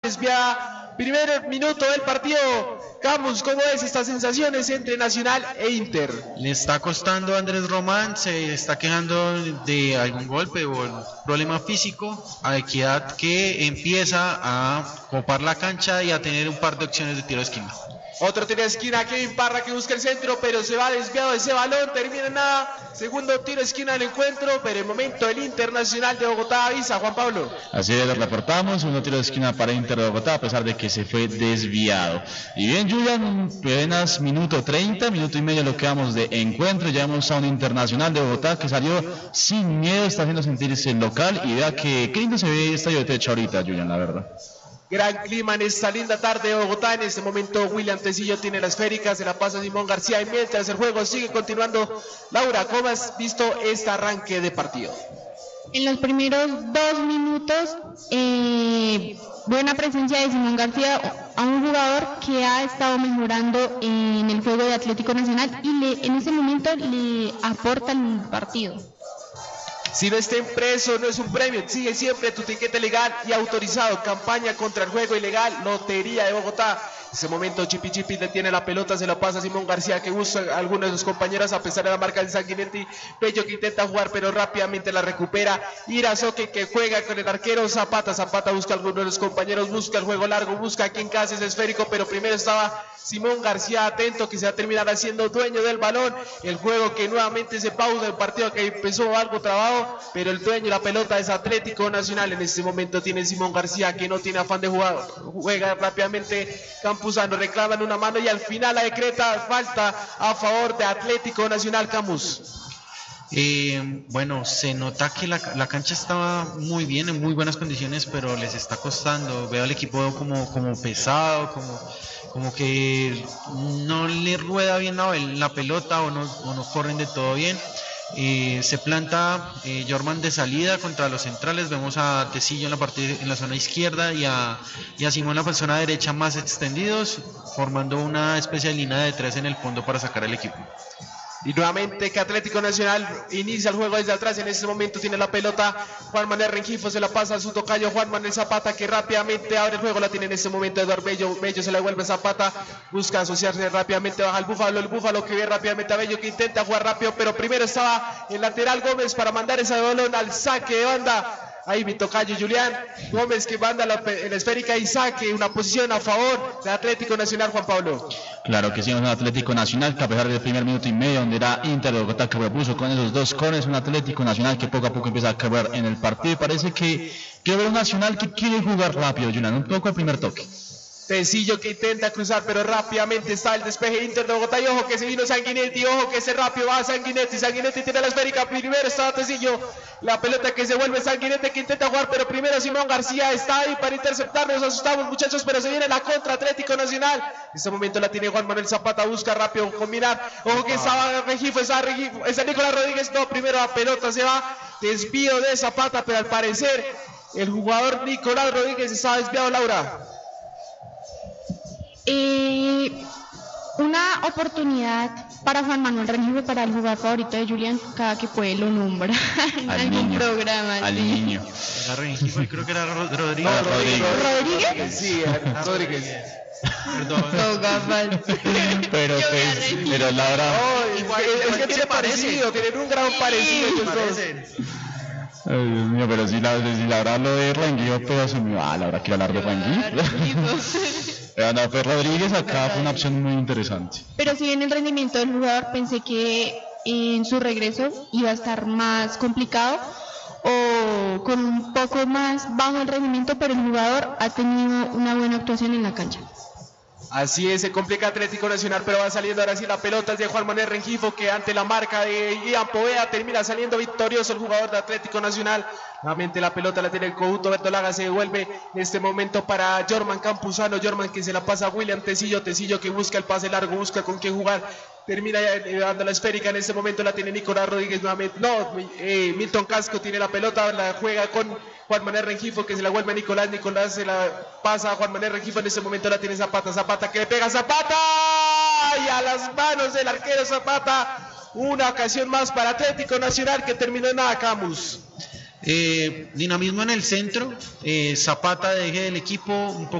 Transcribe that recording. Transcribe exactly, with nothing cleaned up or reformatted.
desviada. Primer minuto del partido. Camus, ¿cómo ves estas sensaciones entre Nacional e Inter? Le está costando a Andrés Román, se está quejando de algún golpe o un problema físico. A Equidad que empieza a copar la cancha y a tener un par de opciones de tiro de esquina. Otro tiro de esquina, Kevin Parra que busca el centro, pero se va desviado ese balón, termina en nada. Segundo tiro de esquina del encuentro, pero el momento el Internacional de Bogotá avisa, Juan Pablo. Así es, lo reportamos, segundo tiro de esquina para Inter de Bogotá, a pesar de que se fue desviado. Y bien, Julián, apenas minuto treinta, minuto y medio lo que vamos de encuentro. Llevamos a un Internacional de Bogotá que salió sin miedo, está haciendo sentirse local. Y vea que qué lindo se ve estadio de techo ahorita, Julián, la verdad. Gran clima en esta linda tarde de Bogotá. En este momento William Tecillo tiene la esférica, se la pasa a Simón García y mientras el juego sigue continuando. Laura, ¿cómo has visto este arranque de partido? En los primeros dos minutos, eh, buena presencia de Simón García, a un jugador que ha estado mejorando en el juego de Atlético Nacional y le, en ese momento le aporta el partido. Si no está impreso, no es un premio. Sigue siempre tu tiquete legal y autorizado. Campaña contra el juego ilegal. Lotería de Bogotá. En ese momento Chipi Chipi le tiene la pelota, se la pasa a Simón García que busca a algunos de sus compañeros a pesar de la marca de Sanguinetti. Bello que intenta jugar pero rápidamente la recupera. Irazoque que juega con el arquero Zapata. Zapata busca a algunos de los compañeros, busca el juego largo, busca a quien casi es esférico, pero primero estaba Simón García atento que se va a terminar haciendo dueño del balón. El juego que nuevamente se pausa, el partido que empezó algo trabado, pero el dueño de la pelota es Atlético Nacional. En este momento tiene Simón García que no tiene afán de jugar, juega rápidamente. Campuzano reclaman una mano y al final la decreta falta a favor de Atlético Nacional. Camus. Eh, bueno, se nota que la, la cancha estaba muy bien, en muy buenas condiciones, pero les está costando. Veo al equipo como, como pesado, como, como que no le rueda bien la, la pelota o no, o no corren de todo bien. Eh, se planta eh, Jorman de salida contra los centrales. Vemos a Tecillo en la parte, en la zona izquierda y a, y a Simón en la zona derecha más extendidos, formando una especie de línea de tres en el fondo para sacar el equipo. Y nuevamente que Atlético Nacional inicia el juego desde atrás. En este momento tiene la pelota Juan Manuel Rengifo, se la pasa a su tocayo Juan Manuel Zapata que rápidamente abre el juego. La tiene en este momento Eduardo Bello. Bello se la devuelve a Zapata, busca asociarse rápidamente, baja el Búfalo. El Búfalo que ve rápidamente a Bello que intenta jugar rápido, pero primero estaba el lateral Gómez para mandar ese balón al saque de banda. Ahí mi tocayo Julián Gómez que manda la, la esférica y saque, una posición a favor de Atlético Nacional. Juan Pablo. Claro que sí, un Atlético Nacional que a pesar del primer minuto y medio donde era Inter de Bogotá que repuso con esos dos cones, un Atlético Nacional que poco a poco empieza a caber en el partido y parece que quiere ver un Nacional que quiere jugar rápido, Julián, un poco el primer toque. Tecillo que intenta cruzar, pero rápidamente está el despeje Inter de Bogotá y ojo que se vino Sanguinetti, ojo que ese rápido va a Sanguinetti, Sanguinetti tiene la esférica, primero está Tecillo, la pelota que se vuelve Sanguinetti que intenta jugar, pero primero Simón García está ahí para interceptar, nos asustamos muchachos, pero se viene la contra Atlético Nacional. En este momento la tiene Juan Manuel Zapata, busca rápido combinar, ojo que estaba Regifo, está Regifo, está Nicolás Rodríguez, no, primero la pelota se va, desvío de Zapata, pero al parecer el jugador Nicolás Rodríguez estaba desviado. Laura. Eh, una oportunidad para Juan Manuel Rengifo, para el jugador favorito de Julián, cada que puede lo nombra en al algún niño, programa. Al sí. niño. Era Rengifo y creo que era Rodríguez. No, Rodríguez. ¿Rodríguez? Sí, Rodríguez. Perdón. Togafal. Pero, Yo pues, me arrepiento. pero Laura. Oh, igual, es que tiene parecido, tienen un gran parecido ellos dos. Ay, Dios mío, pero si la, si la verdad lo de Rengifo, pero se me va, la verdad quiero hablar de Rengifo. Pero no, pues Rodríguez acá fue una opción muy interesante. Pero si bien el rendimiento del jugador, pensé que en su regreso iba a estar más complicado o con un poco más bajo el rendimiento, pero el jugador ha tenido una buena actuación en la cancha. Así es, se complica Atlético Nacional, pero va saliendo ahora sí la pelota es de Juan Manuel Rengifo, que ante la marca de Ian Poveda termina saliendo victorioso el jugador de Atlético Nacional. Nuevamente la pelota la tiene el conjunto Bertolaga, se devuelve en este momento para Jorman Campuzano, Jorman que se la pasa a William Tecillo, Tecillo que busca el pase largo, busca con quién jugar, termina dando la esférica, en este momento la tiene Nicolás Rodríguez nuevamente, no, eh, Milton Casco tiene la pelota, la juega con Juan Manuel Rengifo que se la vuelve a Nicolás, Nicolás se la pasa a Juan Manuel Rengifo, en este momento la tiene Zapata, Zapata que le pega a Zapata y a las manos del arquero Zapata, una ocasión más para Atlético Nacional que terminó en nada. Camus. Eh, dinamismo en el centro, eh, Zapata deje del equipo un poco